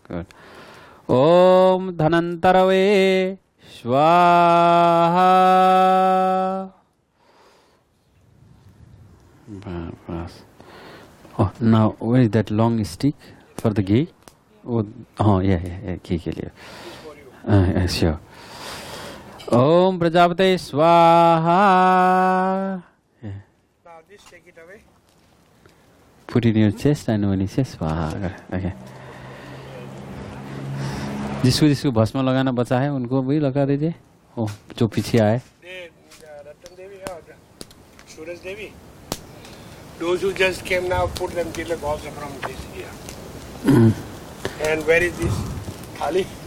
Good. Om Dhanantarave Swaha. Oh, now where is that long stick for the ghee? Oh, yeah, ghee ke liye. Sure. Om Prajapate Swaha. Yeah. Now this, take it away. Put it in your chest and when it says Swaha. Okay. जिसको भस्म लगाना बचा है उनको भी लगा दीजिए. ओ जो पीछे आए. Ratan Devi or Suraj Devi. Those who just came now, put them tilak also from this here. And where is this thali?